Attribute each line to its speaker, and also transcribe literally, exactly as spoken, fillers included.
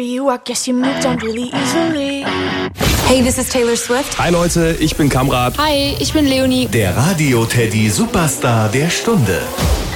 Speaker 1: you, I guess you moved on really easily.
Speaker 2: Hey, this is Taylor Swift.
Speaker 3: Hi Leute, ich bin Kamrat.
Speaker 4: Hi, ich bin Leonie.
Speaker 5: Der Radio Teddy Superstar der Stunde.